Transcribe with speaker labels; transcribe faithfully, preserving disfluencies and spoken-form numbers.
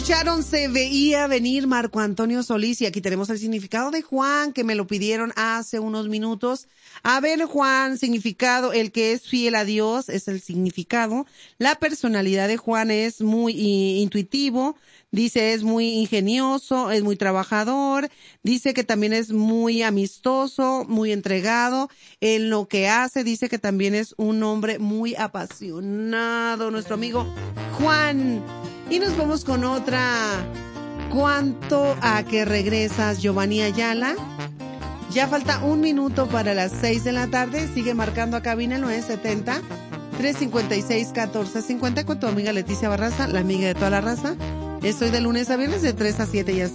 Speaker 1: Escucharon Se Veía Venir, Marco Antonio Solís, y aquí tenemos el significado de Juan, que me lo pidieron hace unos minutos. A ver, Juan, significado, el que es fiel a Dios es el significado. La personalidad de Juan es muy i- intuitivo, dice es muy ingenioso, es muy trabajador, dice que también es muy amistoso, muy entregado en lo que hace, dice que también es un hombre muy apasionado, nuestro amigo Juan. Y nos vamos con otra. ¿Cuánto a que regresas, Giovanni Ayala? Ya falta un minuto para las seis de la tarde. Sigue marcando a cabina el nueve setenta, tres cincuenta y seis, catorce cincuenta con tu amiga Leticia Barraza, la amiga de toda la raza. Estoy de lunes a viernes de tres a siete y hasta